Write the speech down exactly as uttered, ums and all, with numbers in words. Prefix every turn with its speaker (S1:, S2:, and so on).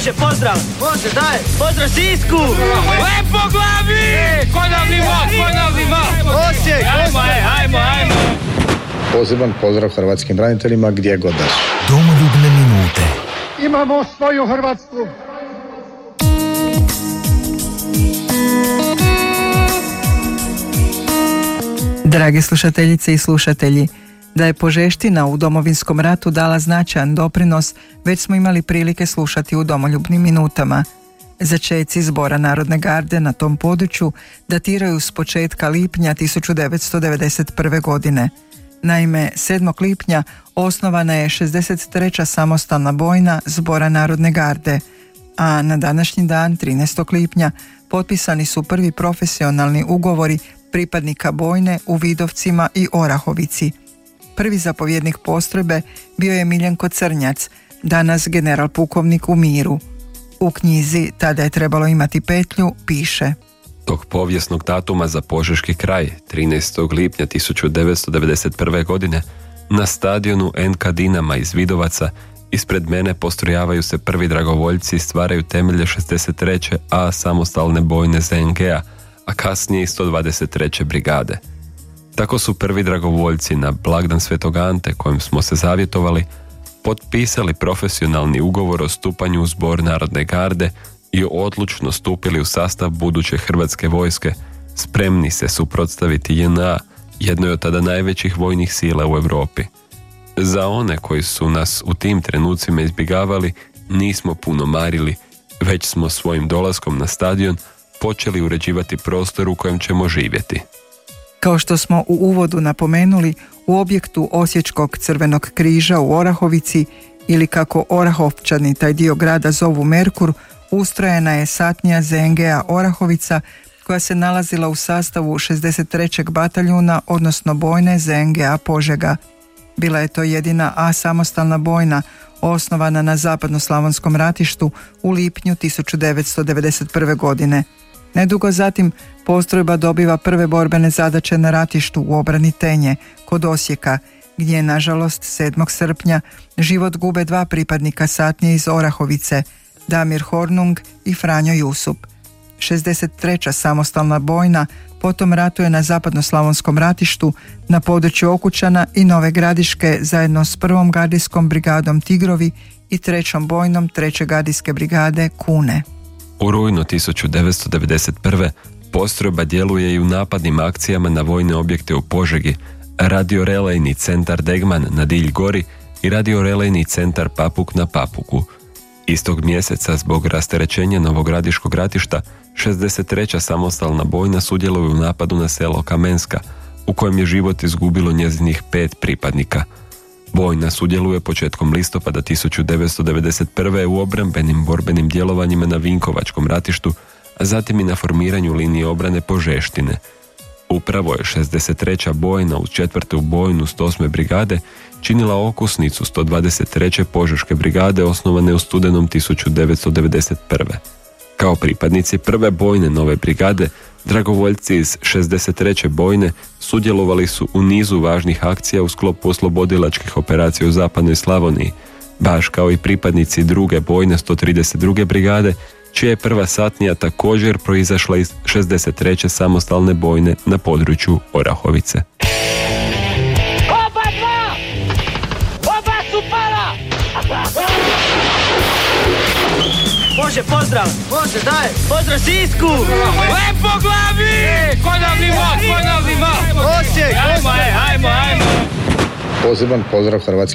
S1: Može, pozdrav! Može, daj! Pozdrav Sisku! Lepo glavi! Ponovni vod, ponovni vod! Osijek! Ajmo, ajmo, ajmo!
S2: Poseban pozdrav hrvatskim braniteljima gdje god da su.
S3: Domoljubne minute.
S4: Imamo svoju Hrvatsku!
S5: Drage slušateljice i slušatelji, da je Požeština u Domovinskom ratu dala značajan doprinos, već smo imali prilike slušati u domoljubnim minutama. Začeci zbora Narodne garde na tom području datiraju s početka lipnja tisuću devetsto devedeset prve. godine. Naime, sedmog lipnja osnovana je šezdeset treća samostalna bojna zbora Narodne garde, a na današnji dan, trinaestog lipnja, potpisani su prvi profesionalni ugovori pripadnika bojne u Vidovcima i Orahovici. Prvi zapovjednik postrojbe bio je Miljenko Crnjac, danas general pukovnik u miru. U knjizi Tada je trebalo imati petlju piše:
S6: Tog povijesnog datuma za Požeški kraj, trinaestog lipnja tisuću devetsto devedeset prve. godine, na stadionu N K Dinama iz Vidovaca ispred mene postrojavaju se prvi dragovoljci i stvaraju temelje šezdeset treće A samostalne bojne Z N G-a, a kasnije i sto dvadeset treće brigade. Tako su prvi dragovoljci na blagdan Svetog Ante, kojem smo se zavjetovali, potpisali profesionalni ugovor o stupanju u zbor Narodne garde i odlučno stupili u sastav buduće hrvatske vojske, spremni se suprotstaviti J N A, jednoj od tada najvećih vojnih sila u Europi. Za one koji su nas u tim trenucima izbjegavali, nismo puno marili, već smo svojim dolaskom na stadion počeli uređivati prostor u kojem ćemo živjeti.
S5: Kao što smo u uvodu napomenuli, u objektu Osječkog crvenog križa u Orahovici, ili kako Orahovčani taj dio grada zovu Merkur, ustrojena je satnija Z N G-a Orahovica, koja se nalazila u sastavu šezdeset trećeg bataljuna, odnosno bojne Z N G-a Požega. Bila je to jedina A samostalna bojna, osnovana na zapadnoslavonskom ratištu u lipnju tisuću devetsto devedeset prve. godine. Nedugo zatim postrojba dobiva prve borbene zadaće na ratištu u obrani Tenje, kod Osijeka, gdje nažalost sedmog srpnja život gube dva pripadnika satnije iz Orahovice, Damir Hornung i Franjo Jusup. šezdeset treća samostalna bojna potom ratuje na zapadnoslavonskom ratištu na području Okučana i Nove Gradiške zajedno s prvom gardijskom brigadom Tigrovi i trećom bojnom treće gardijske brigade Kune.
S6: U rujnu tisuću devetsto devedeset prve. postrojba djeluje i u napadnim akcijama na vojne objekte u Požegi, radiorelejni centar Degman na Dilj Gori i radiorelejni centar Papuk na Papuku. Istog mjeseca, zbog rasterećenja Novogradiškog ratišta, šezdeset treća samostalna bojna sudjeluje u napadu na selo Kamenska, u kojem je život izgubilo njezinih pet pripadnika. Bojna sudjeluje početkom listopada tisuću devetsto devedeset prve. u obrambenim borbenim djelovanjima na Vinkovačkom ratištu, a zatim i na formiranju linije obrane Požeštine. Upravo je šezdeset treća bojna uz četvrtu bojnu sto osme brigade činila okosnicu sto dvadeset treće Požeške brigade osnovane u studenom tisuću devetsto devedeset prve. Kao pripadnici prve bojne nove brigade, dragovoljci iz šezdeset treće bojne sudjelovali su u nizu važnih akcija u sklopu oslobodilačkih operacija u zapadnoj Slavoniji, baš kao i pripadnici druge bojne sto trideset druge brigade, čija je prva satnija također proizašla iz šezdeset treće samostalne bojne na području Orahovice.
S1: Oba dva! Oba su pala! Može, pozdrav! Može, daj! Pozdrav Sisku! Lepo glavi! Ponovni vod, ponovni vod! Osijek! Ajmo, ajmo, ajmo!
S2: Poseban pozdrav hrvatskim